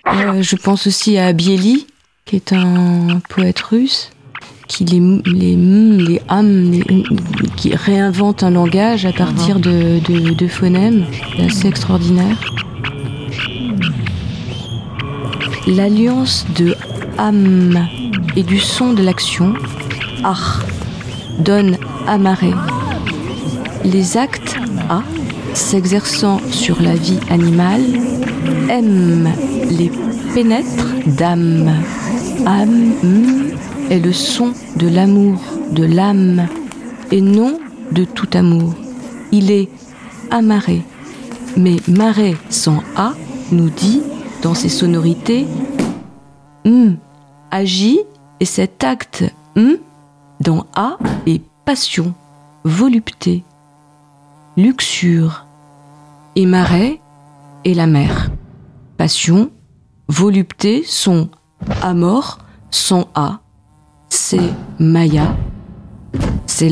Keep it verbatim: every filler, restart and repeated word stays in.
Euh, je pense aussi à Bieli, qui est un poète russe, qui les les les am, les, qui réinvente un langage à partir de, de, de phonèmes. C'est assez extraordinaire. L'alliance de am et du son de l'action, ar, donne amarré. Les actes a, s'exerçant sur la vie animale, m les pénètre d'âme. Âme est le son de l'amour, de l'âme, et non de tout amour. Il est amarré, mais maré sans a nous dit, dans ses sonorités, m agit, et cet acte m dans a est passion, volupté, luxure, et marais est la mer. Passion, volupté sont amor sans a. C'est Maya